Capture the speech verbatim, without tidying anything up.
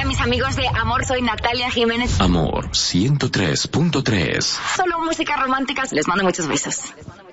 mis amigos de Amor, soy Natalia Jiménez. Amor ciento tres punto tres. Solo música romántica. Les mando muchos besos.